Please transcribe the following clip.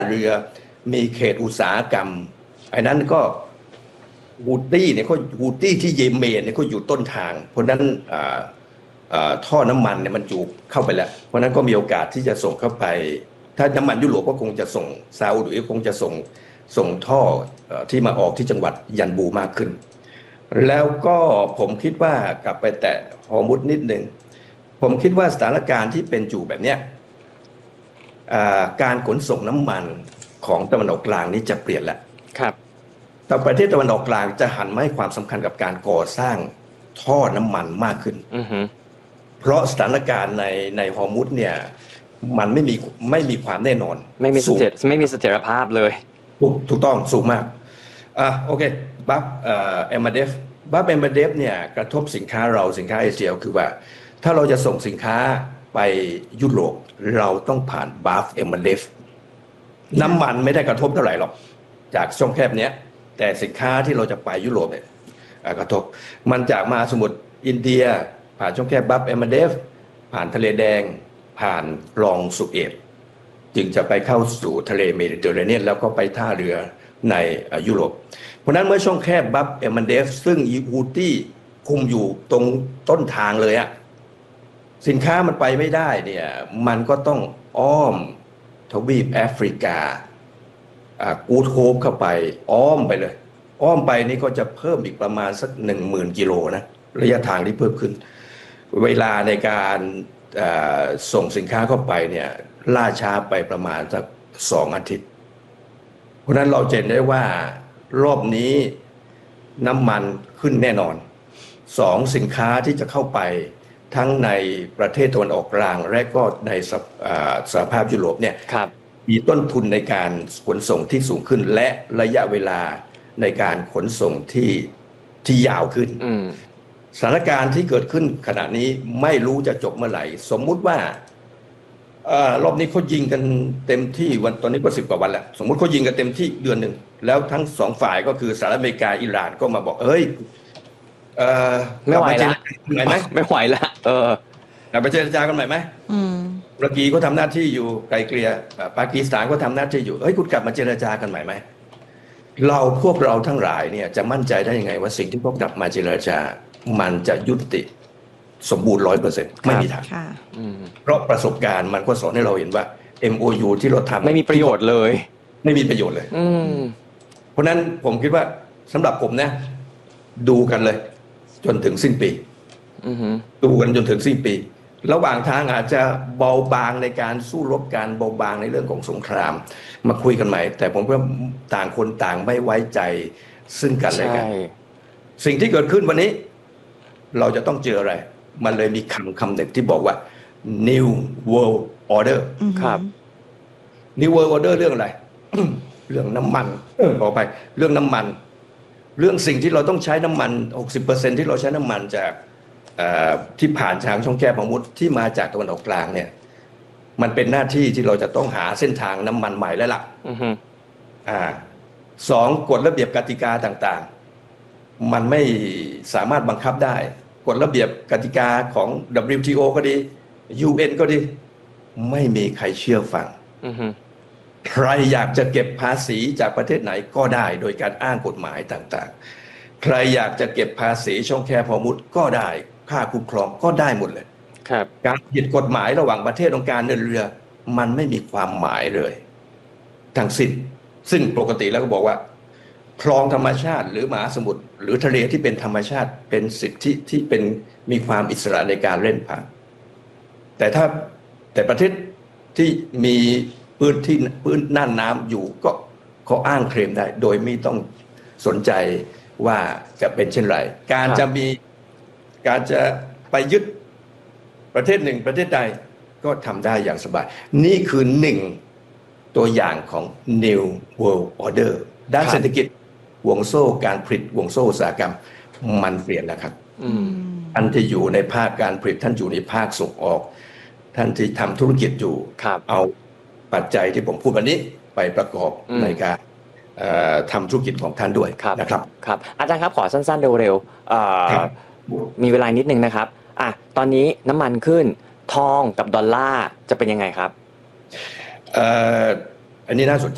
เรือมีเขตอุตสาหกรรมไอ้นั้นก็ฮูตี้เนี่ยเขาฮูตี้ที่เยเมนเนี่ยเขาอยู่ต้นทางเพราะนั้นท่อน้ำมันเนี่ยมันจูบเข้าไปแล้วเพราะนั้นก็มีโอกาสที่จะส่งเข้าไปถ้าน้ำมันยุโรปก็คงจะส่งซาอุดิคงจะส่งท่อที่มาออกที่จังหวัดยันบูมากขึ้นแล้วก็ผมคิดว่ากลับไปแตะฮอร์มุซนิดนึงผมคิดว่าสถานการณ์ที่เป็นอยู่แบบเนี้ยการขนส่งน้ำมันของตะวันออกกลางนี้จะเปลี่ยนแล้วครับแต่ประเทศตะวันออกกลางจะหันมาให้ความสำคัญกับการก่อสร้างท่อน้ำมันมากขึ้นเพราะสถานการณ์ในฮอร์มุซเนี่ยมันไม่มีความแน่นอนไม่มีเสถียรภาพเลยถูกต้องสูงมากโอเคบัฟเอมเดฟเนี่ยกระทบสินค้าเอเชียคือว่าถ้าเราจะส่งสินค้าไปยุโรปเราต้องผ่านบัฟเอมเดฟน้ำมันไม่ได้กระทบเท่าไหร่หรอกจากช่องแคบเนี้ยแต่สินค้าที่เราจะไปยุโรปเนี่ยกระทบมันจากมาสมุทรอินเดียผ่านช่องแคบบัฟเอมเดฟผ่านทะเลแดงผ่านคลองสุเอตจึงจะไปเข้าสู่ทะเลเมดิเตอร์เรเนียนแล้วก็ไปท่าเรือในยุโรปเพราะนั้นเมื่อช่องแคบบัฟเอมเดฟซึ่งฮูตี้คุมอยู่ตรงต้นทางเลยอะสินค้ามันไปไม่ได้เนี่ยมันก็ต้องอ้อมทวีปแอฟริกากูดโฮปเข้าไปอ้อมไปเลยอ้อมไปนี่ก็จะเพิ่มอีกประมาณสัก 10,000 กิโลนะระยะทางที่เพิ่มขึ้นเวลาในการส่งสินค้าเข้าไปเนี่ยล่าช้าไปประมาณสัก2 อาทิตย์เพราะนั้นเราเห็นได้ว่ารอบนี้น้ำมันขึ้นแน่นอน2สินค้าที่จะเข้าไปทั้งในประเทศตะวันออกกลางและก็ในสหภาพยุโรปเนี่ยมีต้นทุนในการขนส่งที่สูงขึ้นและระยะเวลาในการขนส่งที่ยาวขึ้นสถานการณ์ที่เกิดขึ้นขณะนี้ไม่รู้จะจบเมื่อไหร่สมมุติว่ารอบนี้เขายิงกันเต็มที่วันตอนนี้ก็10 กว่าวันแล้วสมมุติเขายิงกันเต็มที่เดือนหนึ่งแล้วทั้ง2 ฝ่ายก็คือสหรัฐอเมริกาอิหร่านก็มาบอกไม่ไหวแล้วไม่ไหวแล้วไปเจรจากันใหม่ไหมตุรกีก็ทำหน้าที่อยู่ไกลเกลี่ยปากีสถานก็ทำหน้าที่อยู่คุณกลับมาเจรจากันใหม่ไหมพวกเราทั้งหลายเนี่ยจะมั่นใจได้ยังไงว่าสิ่งที่พวกกลับมาเจรจามันจะยุติสมบูรณ์ 100% ไม่มีทางเพราะประสบการณ์มันก็สอนให้เราเห็นว่า MOU ที่เราทำไม่มีประโยชน์เลยเพราะนั้นผมคิดว่าสำหรับผมนะดูกันเลยจนถึงสิ้นปีดูกันจนถึงสิ้นปีระหว่างทางอาจจะเบาบางในการสู้รบกันเบาบางในเรื่องของสงครามมาคุยกันใหม่แต่ผมว่าต่างคนต่างไม่ไว้ใจซึ่งกันและกันสิ่งที่เกิดขึ้นวันนี้เราจะต้องเจออะไรมันเลยมีคำหนึ่งที่บอกว่า New World Order ครับ New World Order เรื่องอะไร เรื่องน้ำมันต่อไปเรื่องน้ำมันเรื่องสิ่งที่เราต้องใช้น้ำมัน 60% ที่เราใช้น้ำมันจากที่ผ่านทางช่องแคบฮอร์มุซที่มาจากตะวันออกกลางเนี่ยมันเป็นหน้าที่ที่เราจะต้องหาเส้นทางน้ำมันใหม่แล้วล่ะ2กฎระเบียบกติกาต่างๆมันไม่สามารถบังคับได้กฎระเบียบกติกาของ WTO ก็ดี UN ก็ดีไม่มีใครเชื่อฟังใครอยากจะเก็บภาษีจากประเทศไหนก็ได้โดยการอ้างกฎหมายต่างๆใครอยากจะเก็บภาษีช่องแคบฮอร์มุซก็ได้ค่าคุ้มครองก็ได้หมดเลยการผิดกฎหมายระหว่างประเทศองค์การเดินเรือมันไม่มีความหมายเลยทั้งสิ้นซึ่งปกติแล้วก็บอกว่าคลองธรรมชาติหรือมหาสมุทรหรือทะเลที่เป็นธรรมชาติเป็นสิทธิที่เป็นมีความอิสระในการเล่นผ่านแต่ประเทศที่มีพื้นน่านน้ำอยู่ก็เขาอ้างเคลมได้โดยไม่ต้องสนใจว่าจะเป็นเช่นไรการจะไปยึดประเทศหนึ่งประเทศใดก็ทำได้อย่างสบายนี่คือ1ตัวอย่างของ New World Order ด้านเศรษฐกิจห่วงโซ่การผลิตห่วงโซ่อุตสาหกรรมมันเปลี่ยนแล้วครับท่านที่อยู่ในภาคการผลิตท่านอยู่ในภาคส่งออกท่านที่ทำธุรกิจอยู่เอาปัจจัยที่ผมพูดวันนี้ไปประกอบในการทำธุรกิจของท่านด้วยนะครับครับอาจารย์ครับขอสั้นๆเร็วๆมีเวลานิดนึงนะครับตอนนี้น้ำมันขึ้นทองกับดอลลาร์จะเป็นยังไงครับอันนี้น่าสนใจ